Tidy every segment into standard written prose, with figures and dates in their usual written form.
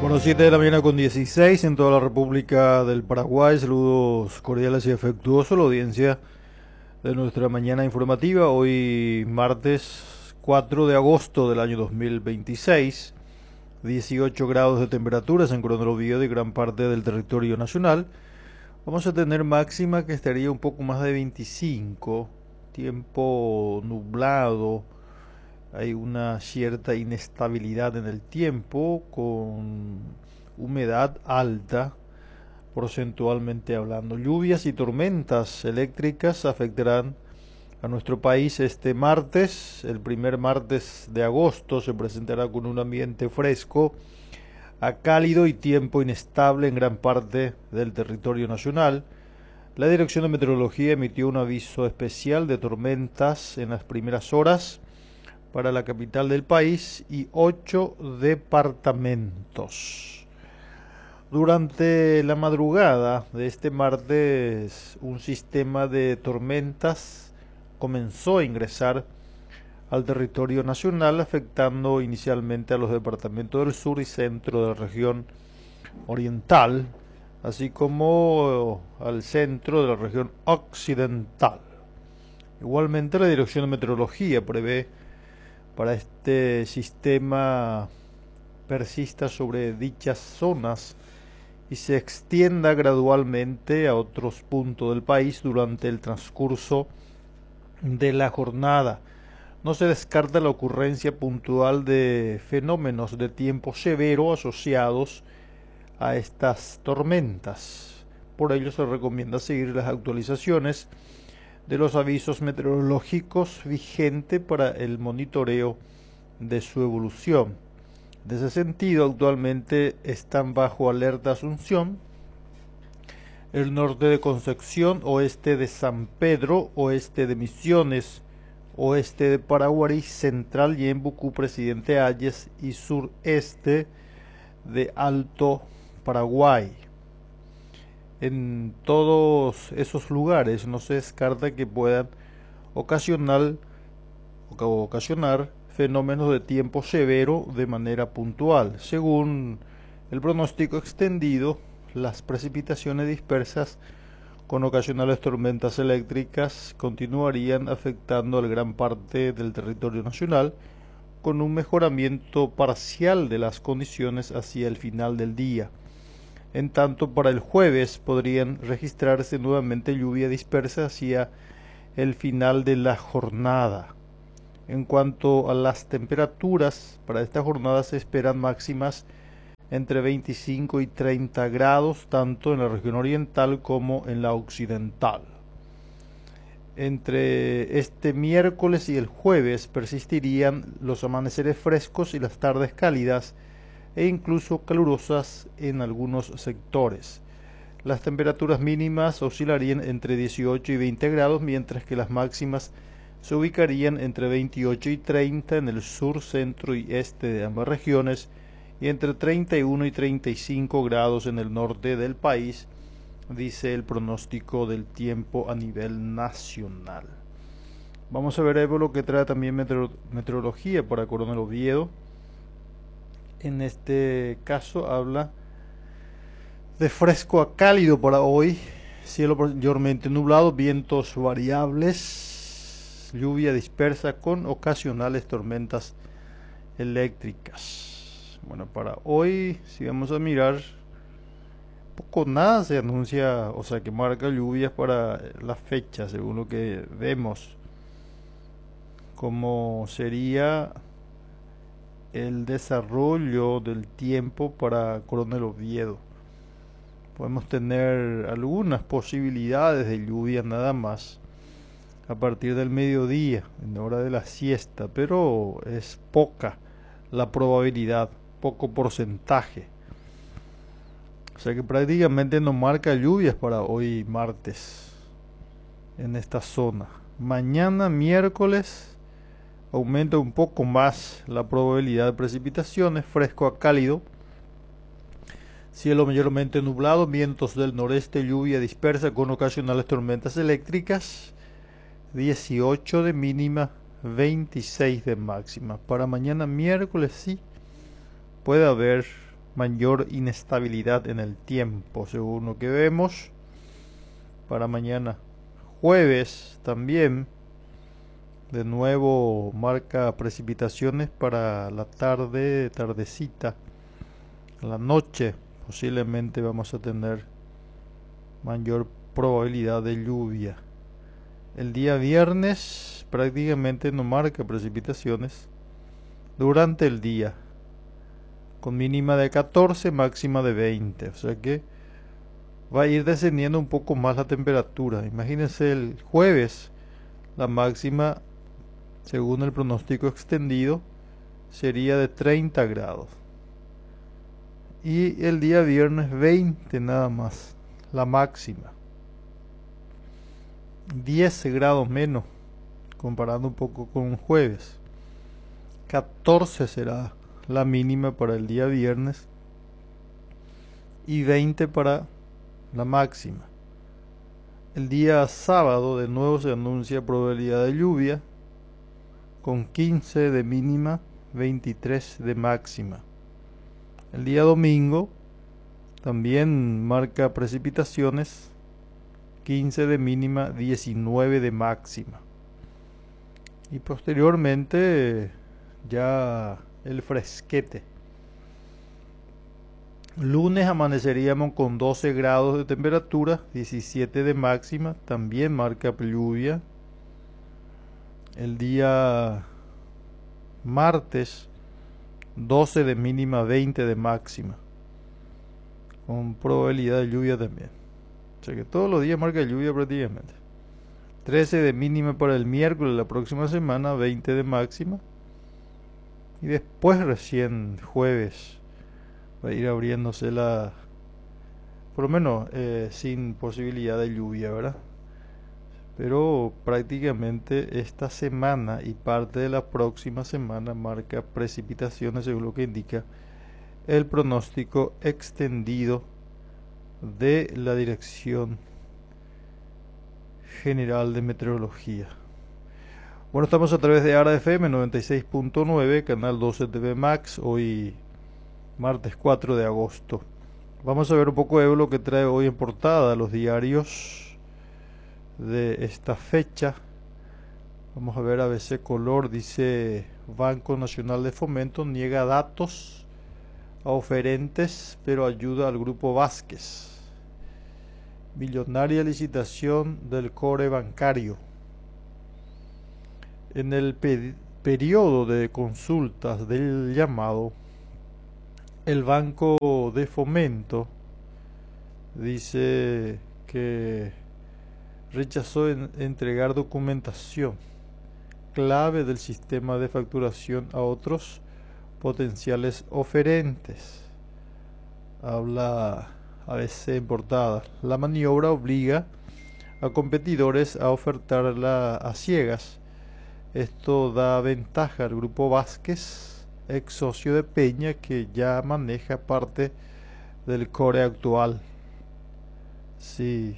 Bueno, 7 de la mañana con 16 en toda la República del Paraguay. Saludos cordiales y afectuosos a la audiencia de nuestra mañana informativa. Hoy martes 4 de agosto del año 2026. 18 grados de temperatura en Coronel Oviedo y gran parte del territorio nacional. Vamos a tener máxima que estaría un poco más de 25. Tiempo nublado. Hay una cierta inestabilidad en el tiempo con humedad alta, porcentualmente hablando. Lluvias y tormentas eléctricas afectarán a nuestro país este martes. El primer martes de agosto se presentará con un ambiente fresco a cálido y tiempo inestable en gran parte del territorio nacional. La Dirección de Meteorología emitió un aviso especial de tormentas en las primeras horas para la capital del país y 8 departamentos. Durante la madrugada de este martes, un sistema de tormentas comenzó a ingresar al territorio nacional, afectando inicialmente a los departamentos del sur y centro de la región oriental, así como al centro de la región occidental. Igualmente, la Dirección de Meteorología prevé para este sistema persista sobre dichas zonas y se extienda gradualmente a otros puntos del país durante el transcurso de la jornada. No se descarta la ocurrencia puntual de fenómenos de tiempo severo asociados a estas tormentas. Por ello se recomienda seguir las actualizaciones de los avisos meteorológicos vigentes para el monitoreo de su evolución. En ese sentido, actualmente están bajo alerta Asunción, el norte de Concepción, oeste de San Pedro, oeste de Misiones, oeste de Paraguarí, central Yembucú, Presidente Hayes y sureste de Alto Paraguay. En todos esos lugares no se descarta que puedan ocasionar fenómenos de tiempo severo de manera puntual. Según el pronóstico extendido, las precipitaciones dispersas con ocasionales tormentas eléctricas continuarían afectando a gran parte del territorio nacional, con un mejoramiento parcial de las condiciones hacia el final del día. En tanto, para el jueves podrían registrarse nuevamente lluvia dispersa hacia el final de la jornada. En cuanto a las temperaturas, para esta jornada se esperan máximas entre 25 y 30 grados, tanto en la región oriental como en la occidental. Entre este miércoles y el jueves persistirían los amaneceres frescos y las tardes cálidas e incluso calurosas en algunos sectores. Las temperaturas mínimas oscilarían entre 18 y 20 grados, mientras que las máximas se ubicarían entre 28 y 30 en el sur, centro y este de ambas regiones, y entre 31 y 35 grados en el norte del país, dice el pronóstico del tiempo a nivel nacional. Vamos a ver Evo lo que trae también meteorología para Coronel Oviedo. En este caso habla de fresco a cálido para hoy, cielo mayormente nublado, vientos variables, lluvia dispersa con ocasionales tormentas eléctricas. Bueno, para hoy, si vamos a mirar, poco nada se anuncia, o sea que marca lluvias para la fecha, según lo que vemos, como sería el desarrollo del tiempo para Coronel Oviedo. Podemos tener algunas posibilidades de lluvia nada más a partir del mediodía, en la hora de la siesta, pero es poca la probabilidad, poco porcentaje. O sea que prácticamente no marca lluvias para hoy martes en esta zona. Mañana miércoles aumenta un poco más la probabilidad de precipitaciones, fresco a cálido, cielo mayormente nublado, vientos del noreste, lluvia dispersa con ocasionales tormentas eléctricas, 18 de mínima, 26 de máxima. Para mañana miércoles sí puede haber mayor inestabilidad en el tiempo, según lo que vemos. Para mañana jueves también, de nuevo marca precipitaciones para la tarde, tardecita, la noche. Posiblemente vamos a tener mayor probabilidad de lluvia. El día viernes prácticamente no marca precipitaciones durante el día, con mínima de 14, máxima de 20. O sea que va a ir descendiendo un poco más la temperatura. Imagínense el jueves, la máxima, según el pronóstico extendido, sería de 30 grados. Y el día viernes 20 nada más, la máxima. 10 grados menos, comparando un poco con un jueves. 14 será la mínima para el día viernes y 20 para la máxima. El día sábado de nuevo se anuncia probabilidad de lluvia con 15 de mínima, 23 de máxima. El día domingo también marca precipitaciones, 15 de mínima, 19 de máxima. Y posteriormente ya el fresquete. Lunes amaneceríamos con 12 grados de temperatura, 17 de máxima, también marca lluvia. El día martes 12 de mínima, 20 de máxima, con probabilidad de lluvia también. O sea que todos los días marca lluvia prácticamente. 13 de mínima para el miércoles, la próxima semana, 20 de máxima. Y después recién jueves va a ir abriéndose por lo menos sin posibilidad de lluvia, ¿verdad? Pero prácticamente esta semana y parte de la próxima semana marca precipitaciones, según lo que indica el pronóstico extendido de la Dirección General de Meteorología. Bueno, estamos a través de ARA FM 96.9, canal 12 TV Max, hoy martes 4 de agosto. Vamos a ver un poco de lo que trae hoy en portada los diarios de esta fecha. Vamos a ver ABC Color, dice Banco Nacional de Fomento niega datos a oferentes pero ayuda al Grupo Vázquez. Millonaria licitación del core bancario. En el periodo de consultas del llamado, el Banco de Fomento dice que rechazó entregar documentación clave del sistema de facturación a otros potenciales oferentes. Habla ABC en portada. La maniobra obliga a competidores a ofertarla a ciegas. Esto da ventaja al Grupo Vázquez, ex socio de Peña, que ya maneja parte del core actual. Sí.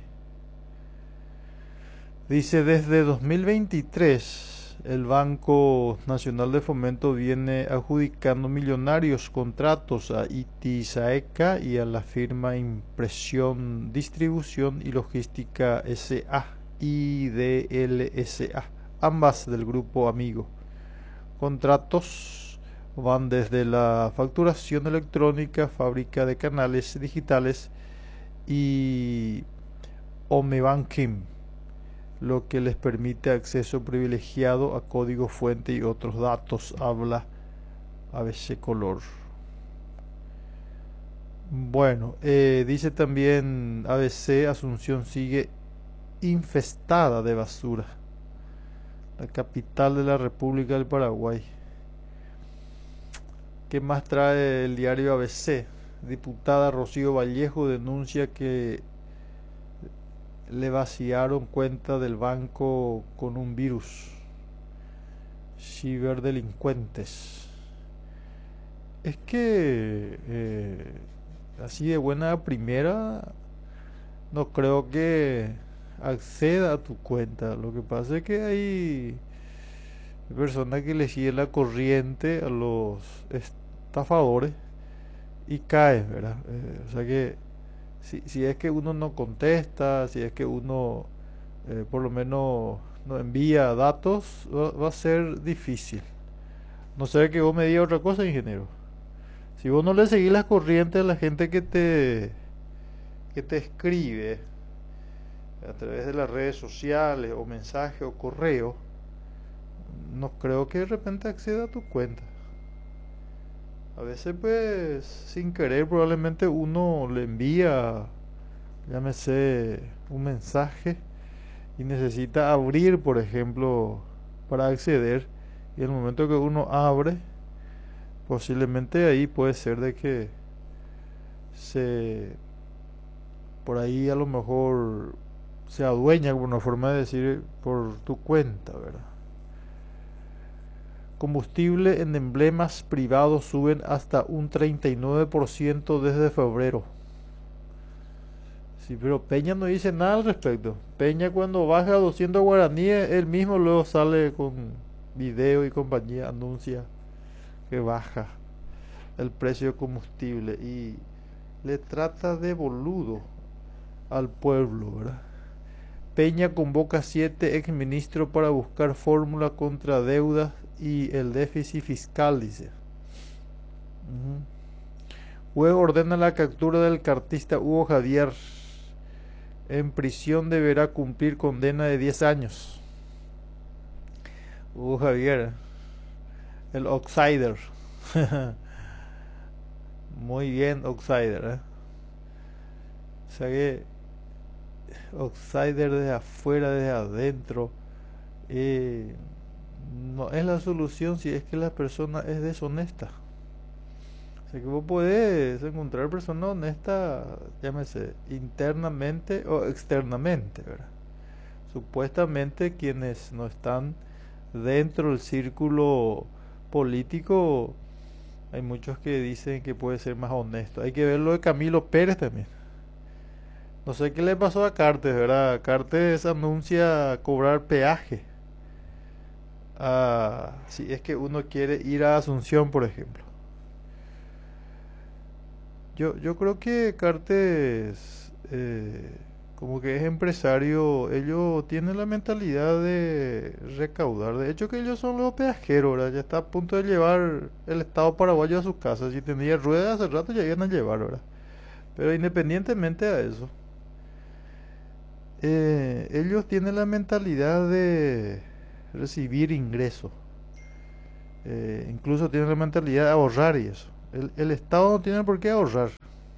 Dice, desde 2023 el Banco Nacional de Fomento viene adjudicando millonarios contratos a ITI Saeca y a la firma Impresión, Distribución y Logística S.A. IDLSA, ambas del Grupo Amigo. Contratos van desde la facturación electrónica, fábrica de canales digitales y Omebanking, lo que les permite acceso privilegiado a código fuente y otros datos, habla ABC Color. Bueno, dice también ABC, Asunción sigue infestada de basura, la capital de la República del Paraguay. ¿Qué más trae el diario ABC? Diputada Rocío Vallejo denuncia que le vaciaron cuenta del banco con un virus. Ciberdelincuentes. Es que así de buena primera no creo que acceda a tu cuenta. Lo que pasa es que hay personas que le siguen la corriente a los estafadores y caes, ¿verdad? O sea que si es que uno no contesta, si es que uno por lo menos no envía datos, va a ser difícil. No sé que vos me digas otra cosa, ingeniero. Si vos no le seguís las corrientes a la gente que te escribe a través de las redes sociales o mensaje o correo, no creo que de repente acceda a tu cuenta. A veces pues sin querer probablemente uno le envía, llámese, un mensaje y necesita abrir, por ejemplo, para acceder. Y en el momento que uno abre, posiblemente ahí puede ser de que se por ahí a lo mejor se adueña, como una forma de decir, por tu cuenta, ¿verdad? Combustible en emblemas privados suben hasta un 39% desde febrero. Sí, pero Peña no dice nada al respecto. Peña cuando baja a 200 guaraníes, él mismo luego sale con video y compañía, anuncia que baja el precio de combustible y le trata de boludo al pueblo, ¿verdad? Peña convoca a 7 exministros para buscar fórmula contra deudas y el déficit fiscal, dice. Juez ordena la captura del cartista Hugo Javier. En prisión deberá cumplir condena de 10 años. Hugo Javier, el outsider. Muy bien, outsider, ¿eh? O sea que outsider desde afuera, desde adentro, no es la solución si es que la persona es deshonesta. O sea que vos podés encontrar personas honestas, llámese, internamente o externamente, ¿verdad? Supuestamente quienes no están dentro del círculo político, hay muchos que dicen que puede ser más honesto. Hay que ver lo de Camilo Pérez también. No sé qué le pasó a Cartes, ¿verdad? Cartes anuncia cobrar peaje. Si es que uno quiere ir a Asunción, por ejemplo. Yo creo que Cartes, como que es empresario, ellos tienen la mentalidad de recaudar. De hecho, que ellos son los peajeros, ¿verdad? Ya está a punto de llevar el Estado paraguayo a sus casas. Si tenía ruedas hace rato ya iban a llevar, ¿verdad? Pero independientemente de eso, ellos tienen la mentalidad de recibir ingresos. Incluso tienen la mentalidad de ahorrar y eso. El Estado no tiene por qué ahorrar.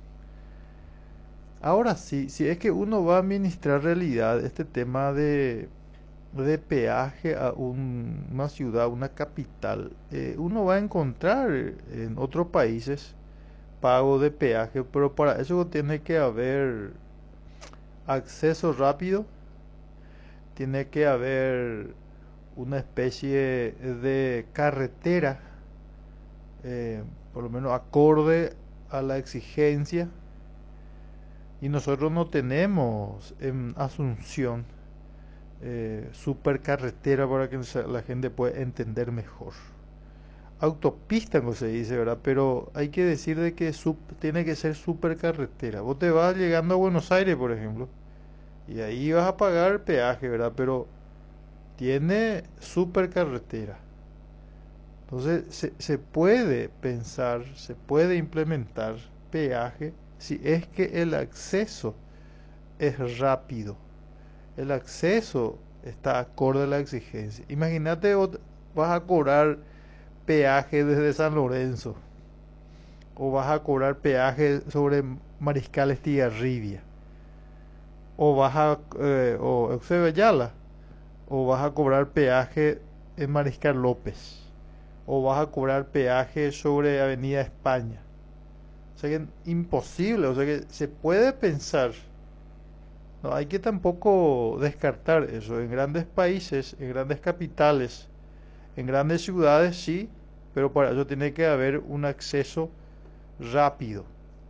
Ahora sí, si es que uno va a administrar realidad este tema de peaje a una ciudad, una capital, uno va a encontrar en otros países pago de peaje, pero para eso tiene que haber acceso rápido, tiene que haber una especie de carretera, por lo menos acorde a la exigencia, y nosotros no tenemos en Asunción supercarretera para que la gente pueda entender mejor. Autopista no se dice, ¿verdad? Pero hay que decir de que tiene que ser supercarretera. Vos te vas llegando a Buenos Aires, por ejemplo, y ahí vas a pagar peaje, ¿verdad? Pero tiene supercarretera. Entonces se puede pensar, se puede implementar peaje si es que el acceso es rápido, el acceso está acorde a la exigencia. Imagínate, vas a cobrar peaje desde San Lorenzo o vas a cobrar peaje sobre Mariscal Estigarribia o o Eusebio Ayala, o vas a cobrar peaje en Mariscal López, o vas a cobrar peaje sobre Avenida España. O sea que es imposible, o sea que se puede pensar. No hay que tampoco descartar eso. En grandes países, en grandes capitales, en grandes ciudades sí, pero para eso tiene que haber un acceso rápido.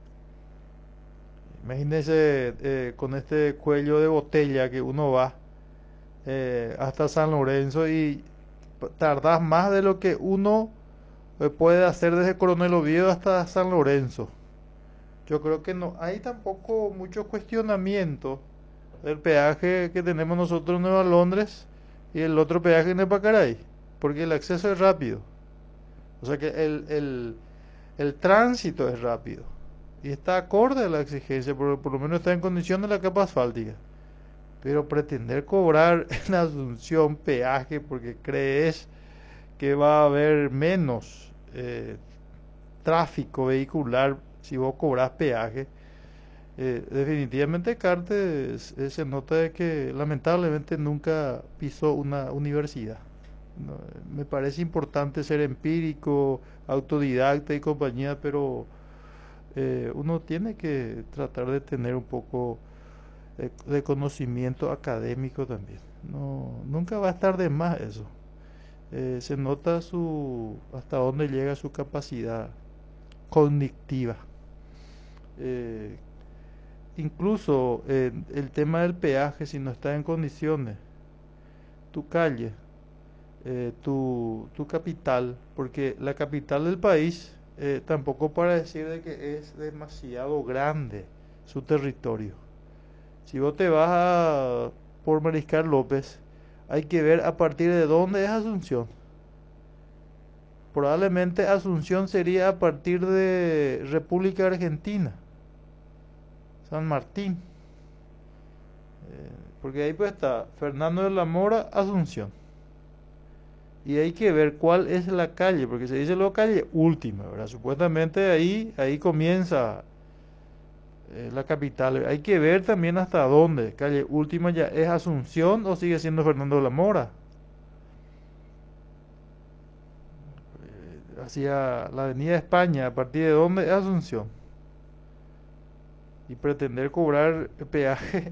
Imagínense con este cuello de botella que uno va hasta San Lorenzo y tardás más de lo que uno puede hacer desde Coronel Oviedo hasta San Lorenzo. Yo creo que no hay tampoco mucho cuestionamiento del peaje que tenemos nosotros en Nueva Londres y el otro peaje en Epacaray, porque el acceso es rápido. O sea que el tránsito es rápido y está acorde a la exigencia, por lo menos está en condición de la capa asfáltica. Pero pretender cobrar en Asunción peaje porque crees que va a haber menos tráfico vehicular si vos cobras peaje, definitivamente Cartes se nota de que lamentablemente nunca pisó una universidad. No, me parece importante ser empírico, autodidacta y compañía, pero uno tiene que tratar de tener un poco de conocimiento académico también. No, nunca va a estar de más eso. Se nota hasta dónde llega su capacidad cognitiva. Eh, Incluso el tema del peaje, si no está en condiciones, tu calle, tu capital, porque la capital del país, tampoco para decir de que es demasiado grande su territorio. Si vos te vas por Mariscal López, hay que ver a partir de dónde es Asunción. Probablemente Asunción sería a partir de República Argentina, San Martín. Porque ahí pues está Fernando de la Mora, Asunción. Y hay que ver cuál es la calle, porque se dice la calle última, ¿verdad? Supuestamente ahí comienza la capital. Hay que ver también hasta dónde. Calle última ya es Asunción o sigue siendo Fernando de la Mora. Hacia la Avenida España, a partir de dónde es Asunción. Y pretender cobrar peaje.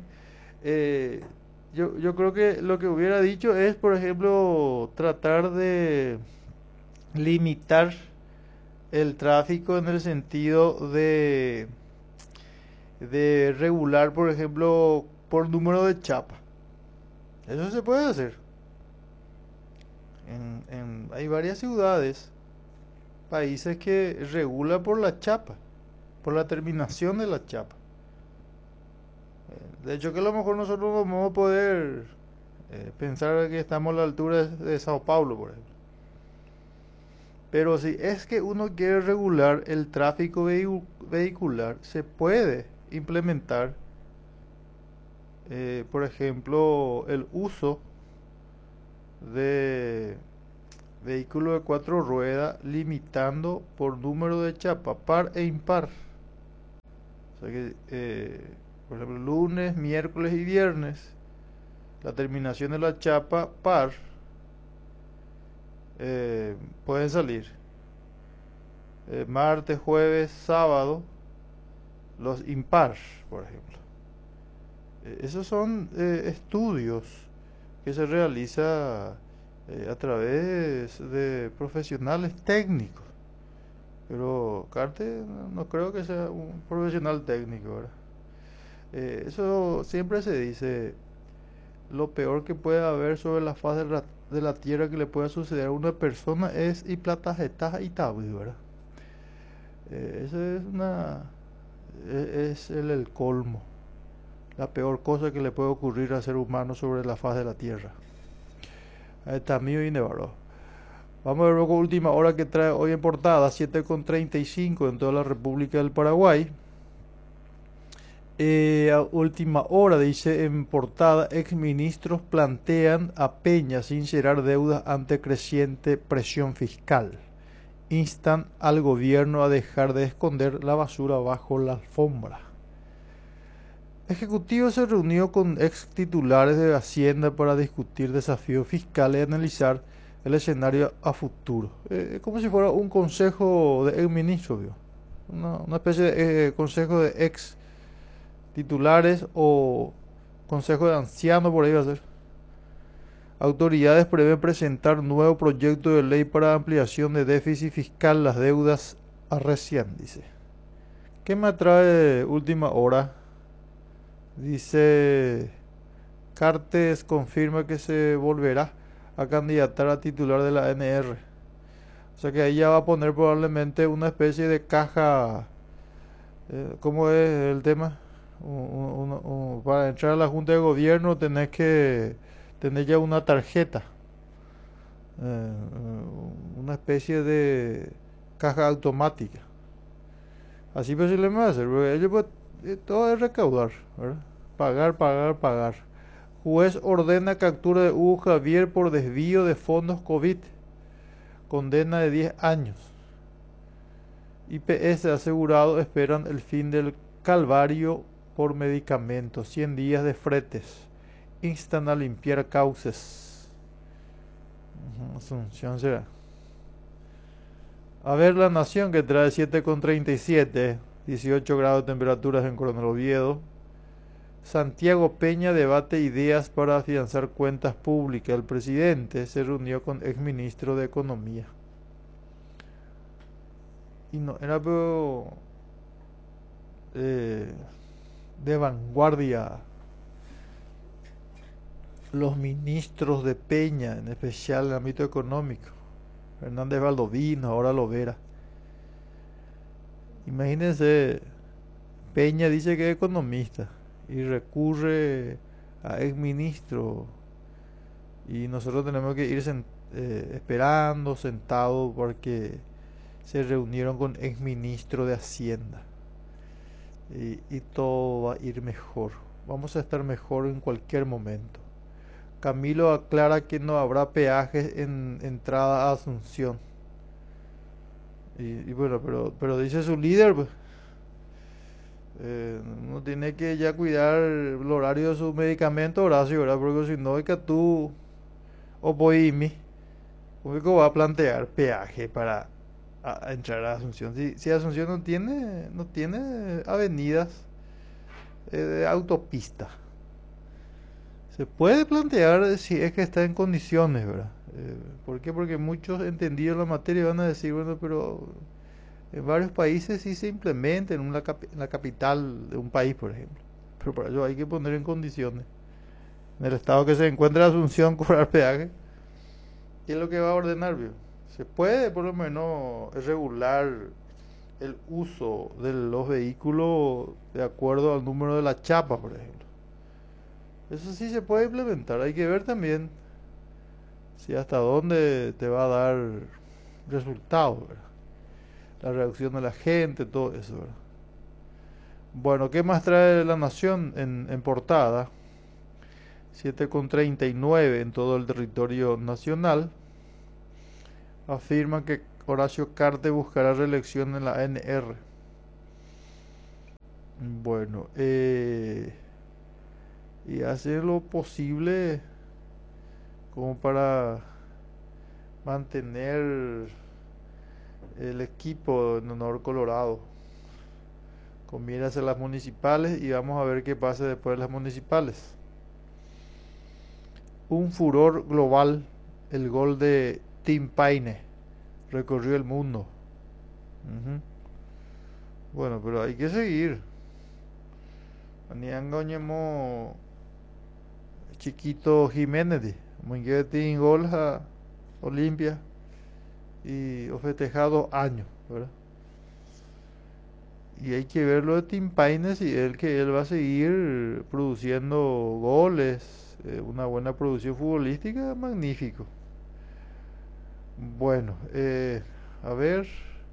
Yo creo que lo que hubiera dicho es, por ejemplo, tratar de limitar el tráfico en el sentido de regular, por ejemplo, por número de chapa. Eso se puede hacer. Hay varias ciudades, países que regula por la chapa, por la terminación de la chapa. De hecho, que a lo mejor nosotros no vamos a poder pensar que estamos a la altura de Sao Paulo, por ejemplo. Pero si es que uno quiere regular el tráfico vehicular, se puede implementar, por ejemplo, el uso de vehículos de 4 ruedas, limitando por número de chapa, par e impar. O sea que, por ejemplo, lunes, miércoles y viernes, la terminación de la chapa par, pueden salir. Martes, jueves, sábado, los impar, por ejemplo. Esos son estudios que se realiza a través de profesionales técnicos. Pero Carte no creo que sea un profesional técnico, ¿verdad? Eso siempre se dice, lo peor que puede haber sobre la faz de la tierra que le pueda suceder a una persona es y platajetas y tabi, ¿verdad? Eso es el colmo, la peor cosa que le puede ocurrir al ser humano sobre la faz de la tierra. Ahí está mío y Nevarro. Vamos a ver luego última hora que trae hoy en portada, 7:35 en toda la República del Paraguay. A última hora dice en portada, exministros plantean a Peña sincerar deudas ante creciente presión fiscal. Instan al gobierno a dejar de esconder la basura bajo la alfombra. Ejecutivo se reunió con ex titulares de Hacienda para discutir desafíos fiscales y analizar el escenario a futuro. Como si fuera un consejo de ex ministro, una especie de consejo de ex titulares o consejo de ancianos, por ahí va a ser. Autoridades prevén presentar nuevo proyecto de ley para ampliación de déficit fiscal, las deudas arrecian, dice. ¿Qué me trae última hora? Dice, Cartes confirma que se volverá a candidatar a titular de la ANR. O sea que ahí ya va a poner probablemente una especie de caja ¿Cómo es el tema? Para entrar a la Junta de Gobierno tenés que tener ya una tarjeta, una especie de caja automática. Así pues se le va a hacer, porque ellos pues, todo es recaudar, ¿verdad? Pagar, pagar, pagar. Juez ordena captura de Hugo Javier por desvío de fondos COVID. Condena de 10 años. IPS asegurado esperan el fin del calvario por medicamentos. 100 días de fretes. Instan a limpiar cauces. Asunción será. A ver la Nación que trae 7,37. 18 grados de temperaturas en Coronel Oviedo. Santiago Peña debate ideas para afianzar cuentas públicas. El presidente se reunió con exministro de Economía. Y no, era pero de vanguardia los ministros de Peña, en especial en el ámbito económico. Fernández Valdovino, ahora Lovera. Imagínense, Peña dice que es economista y recurre a exministro y nosotros tenemos que ir esperando, sentados, porque se reunieron con exministro de Hacienda y todo va a ir mejor. Vamos a estar mejor en cualquier momento. Camilo aclara que no habrá peajes en entrada a Asunción. Y bueno, pero dice su líder, pues, uno tiene que ya cuidar el horario de sus medicamentos, Horacio, ¿verdad? Porque si no, es que tú o voy ¿cómo va a plantear peaje para entrar a Asunción? Si Asunción no tiene avenidas de autopista. Se puede plantear si es que está en condiciones, ¿verdad? ¿Por qué? Porque muchos entendidos la materia van a decir, bueno, pero en varios países sí se implementa en la capital de un país, por ejemplo. Pero para ello hay que poner en condiciones. En el estado que se encuentra Asunción cobrar peaje. ¿Qué es lo que va a ordenar, vio? Se puede por lo menos regular el uso de los vehículos de acuerdo al número de la chapa, por ejemplo. Eso sí se puede implementar. Hay que ver también si hasta dónde te va a dar resultados, ¿verdad? La reacción de la gente, todo eso, ¿verdad? Bueno, ¿qué más trae la Nación en portada? 7,39 en todo el territorio nacional. Afirman que Horacio Cartes buscará reelección en la ANR. Bueno, y hace lo posible como para mantener el equipo en honor Colorado. Conviene hacer las municipales y vamos a ver qué pasa después de las municipales. Un furor global, el gol de Tim Paine recorrió el mundo. Bueno, pero hay que seguir. Aniangoñemo Chiquito Jiménez, Munguetín gol a Olimpia y o festejado años, ¿verdad? Y hay que ver lo de Tim Paine y él va a seguir produciendo goles, una buena producción futbolística, magnífico. Bueno, a ver,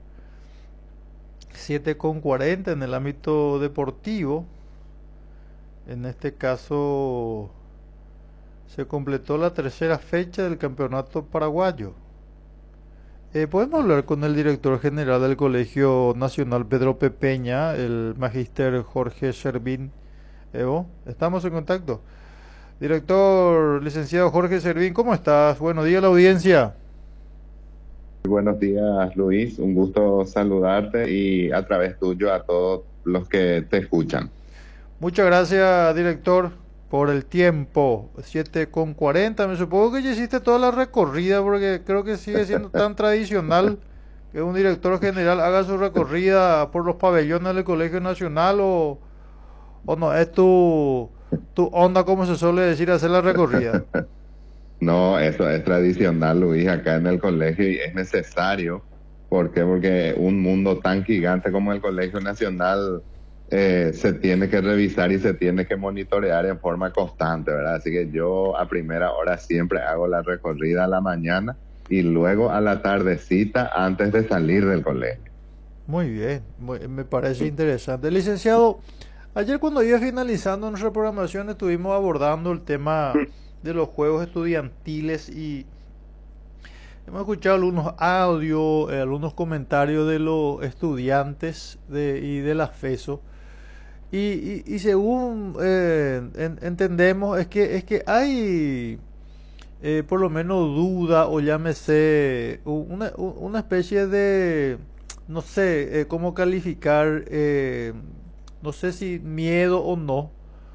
7,40 en el ámbito deportivo. En este caso se completó la tercera fecha del campeonato paraguayo. ¿Podemos hablar con el director general del Colegio Nacional Pedro Pepeña, el magíster Jorge Servín? Evo, estamos en contacto. Director, licenciado Jorge Servín, ¿cómo estás? Buenos días a la audiencia. Buenos días, Luis. Un gusto saludarte y a través tuyo a todos los que te escuchan. Muchas gracias, director, por el tiempo. 7,40. Me supongo que ya hiciste toda la recorrida porque creo que sigue siendo tan tradicional que un director general haga su recorrida por los pabellones del Colegio Nacional o no, es tu onda, como se suele decir, hacer la recorrida. No, eso es tradicional, Luis, acá en el colegio y es necesario ¿Por qué? Porque un mundo tan gigante como el Colegio Nacional se tiene que revisar y se tiene que monitorear en forma constante, ¿verdad? Así que yo a primera hora siempre hago la recorrida a la mañana y luego a la tardecita antes de salir del colegio. Muy bien, me parece interesante. Licenciado, ayer cuando iba finalizando nuestra programación estuvimos abordando el tema de los juegos estudiantiles y hemos escuchado algunos audios, algunos comentarios de los estudiantes y de la FESO. Y según entendemos es que hay por lo menos duda o llámese una especie de, no sé cómo calificar, no sé si miedo o no,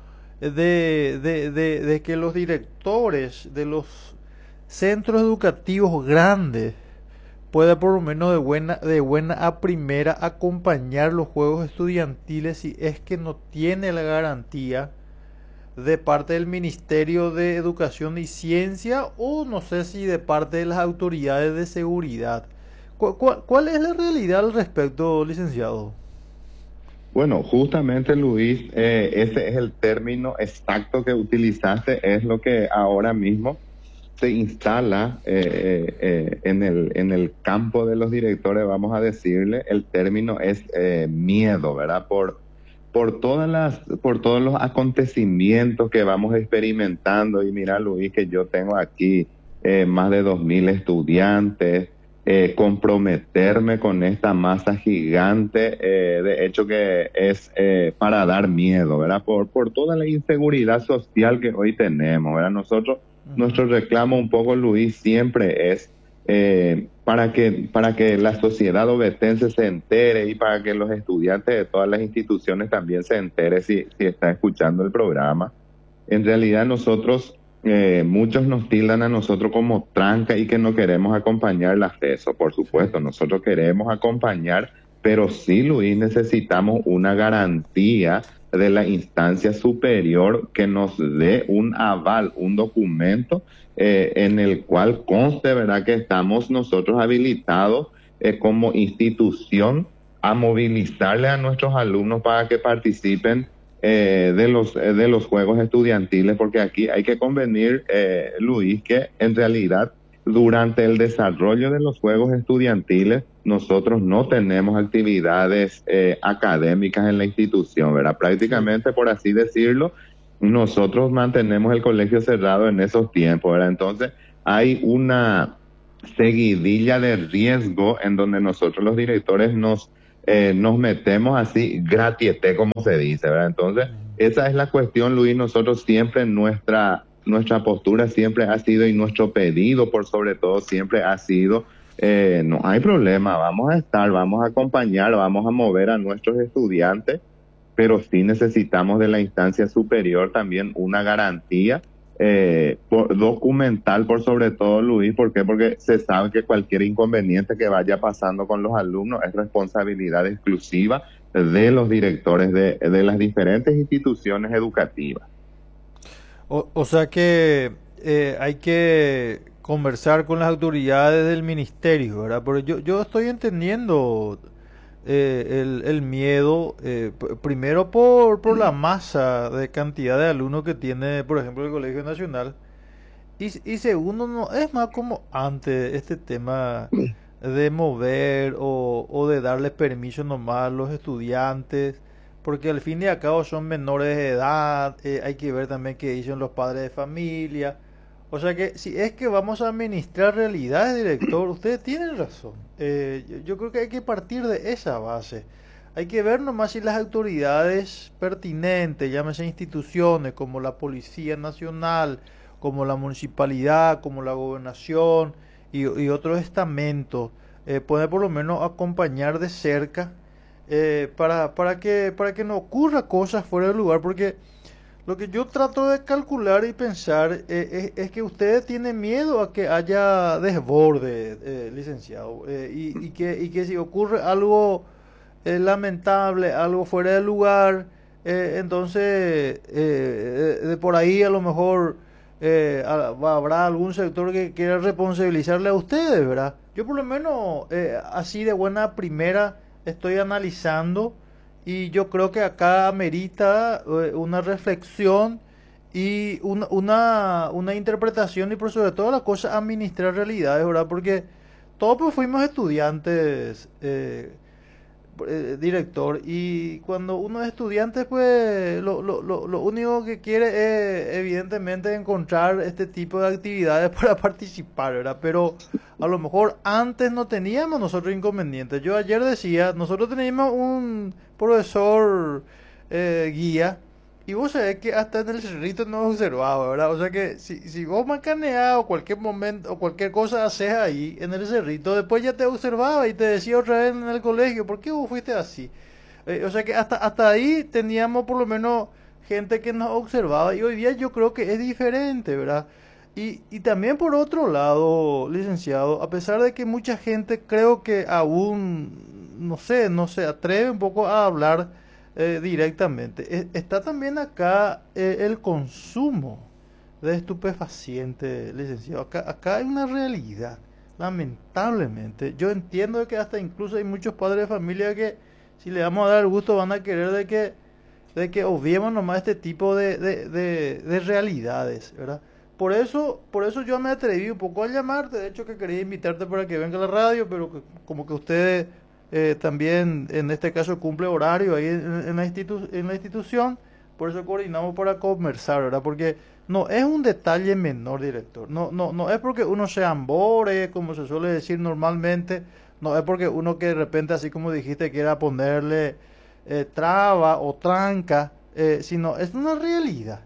de que los directores de los centros educativos grandes pueda por lo menos de buena a primera acompañar los juegos estudiantiles si es que no tiene la garantía de parte del Ministerio de Educación y Ciencia o no sé si de parte de las autoridades de seguridad. ¿Cuál es la realidad al respecto, licenciado? Bueno, justamente Luis, ese es el término exacto que utilizaste, es lo que ahora mismo se instala en el campo de los directores, vamos a decirle, el término es miedo, ¿verdad? Por todos los acontecimientos que vamos experimentando. Y mira, Luis, que yo tengo aquí más de 2.000 estudiantes, comprometerme con esta masa gigante, de hecho que es para dar miedo, ¿verdad? Por toda la inseguridad social que hoy tenemos, ¿verdad? Nuestro reclamo un poco, Luis, siempre es para que la sociedad ovetense se entere y para que los estudiantes de todas las instituciones también se entere si está escuchando el programa. En realidad muchos nos tildan a nosotros como tranca y que no queremos acompañar el acceso. Por Sí. supuesto, nosotros queremos acompañar, pero sí, Luis, necesitamos una garantía de la instancia superior que nos dé un aval, un documento en el cual conste, ¿verdad?, que estamos nosotros habilitados como institución a movilizarle a nuestros alumnos para que participen de los juegos estudiantiles, porque aquí hay que convenir, Luis, que en realidad durante el desarrollo de los juegos estudiantiles nosotros no tenemos actividades académicas en la institución, ¿verdad? Sí. Prácticamente, por así decirlo, nosotros mantenemos el colegio cerrado en esos tiempos, ¿verdad? Entonces hay una seguidilla de riesgo en donde nosotros los directores nos metemos así gratiete, como se dice, ¿verdad? Entonces, esa es la cuestión, Luis. Nosotros siempre, nuestra postura siempre ha sido y nuestro pedido, por sobre todo, siempre ha sido, no hay problema, vamos a estar, vamos a acompañar, vamos a mover a nuestros estudiantes, pero sí necesitamos de la instancia superior también una garantía documental, por sobre todo, Luis. ¿Por qué? Porque se sabe que cualquier inconveniente que vaya pasando con los alumnos es responsabilidad exclusiva de los directores de las diferentes instituciones educativas. O sea que hay que conversar con las autoridades del ministerio, ¿verdad? Pero yo estoy entendiendo el miedo, primero por la masa de cantidad de alumnos que tiene, por ejemplo, el Colegio Nacional, y segundo, no es más como antes este tema de mover o de darle permiso nomás a los estudiantes, porque al fin y al cabo son menores de edad, hay que ver también qué dicen los padres de familia. O sea que si es que vamos a administrar realidades, director, ustedes tienen razón. Yo creo que hay que partir de esa base. Hay que ver nomás si las autoridades pertinentes, llámese instituciones como la Policía Nacional, como la municipalidad, como la gobernación y otros estamentos, pueden por lo menos acompañar de cerca para que no ocurra cosas fuera de lugar, porque lo que yo trato de calcular y pensar es que ustedes tienen miedo a que haya desborde, licenciado, y que si ocurre algo lamentable, algo fuera de lugar, entonces de por ahí a lo mejor habrá algún sector que quiera responsabilizarle a ustedes, ¿verdad? Yo por lo menos así de buena primera estoy analizando y yo creo que acá amerita una reflexión y una interpretación y por sobre todo la cosa administrar realidades, ¿verdad? Porque todos pues fuimos estudiantes, director, y cuando uno es estudiante pues lo único que quiere es evidentemente encontrar este tipo de actividades para participar, ¿verdad? Pero a lo mejor antes no teníamos nosotros inconvenientes. Yo ayer decía, nosotros teníamos un profesor guía y vos sabés que hasta en el cerrito no observaba, ¿verdad? O sea que si vos macaneás o cualquier momento o cualquier cosa haces ahí en el cerrito, después ya te observaba y te decía otra vez en el colegio, ¿por qué vos fuiste así? O sea que hasta ahí teníamos por lo menos gente que nos observaba y hoy día yo creo que es diferente, ¿verdad? Y también por otro lado, licenciado, a pesar de que mucha gente creo que aún, no se atreve un poco a hablar directamente, está también acá el consumo de estupefacientes, licenciado. Acá hay una realidad, lamentablemente. Yo entiendo que hasta incluso hay muchos padres de familia que si le vamos a dar el gusto van a querer de que obviemos nomás este tipo de realidades, ¿verdad? Por eso yo me atreví un poco a llamarte, de hecho que quería invitarte para que venga a la radio, pero como que usted también en este caso cumple horario ahí en la institución, por eso coordinamos para conversar, ¿verdad? Porque no es un detalle menor, director, no es porque uno se ambore, como se suele decir normalmente, no es porque uno que de repente, así como dijiste, quiera ponerle traba o tranca, sino es una realidad.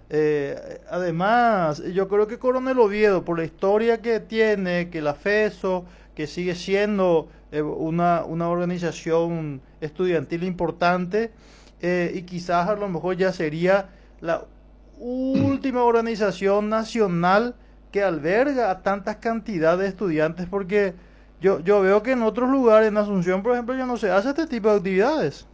Además, yo creo que Coronel Oviedo, por la historia que tiene, que la FESO, que sigue siendo una organización estudiantil importante, y quizás a lo mejor ya sería la última organización nacional que alberga a tantas cantidades de estudiantes, porque yo veo que en otros lugares, en Asunción, por ejemplo, ya no se hace este tipo de actividades.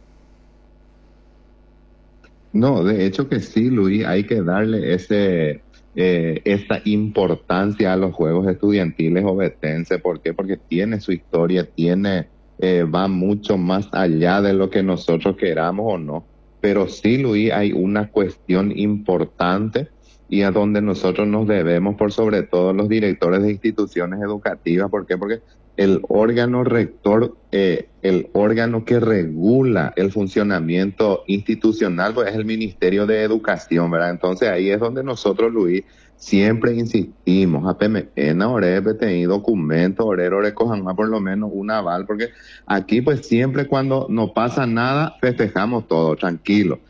No, de hecho que sí, Luis, hay que darle esa importancia a los juegos estudiantiles ovetenses. ¿Por qué? Porque tiene su historia, va mucho más allá de lo que nosotros queramos o no. Pero sí, Luis, hay una cuestión importante y a donde nosotros nos debemos, por sobre todo los directores de instituciones educativas. ¿Por qué? Porque el órgano rector, el órgano que regula el funcionamiento institucional, pues es el Ministerio de Educación, ¿verdad? Entonces ahí es donde nosotros, Luis, siempre insistimos, APMN, Oreb, PTI, documentos, Orero, recojan más por lo menos un aval, porque aquí pues siempre cuando no pasa nada, festejamos todo, tranquilo.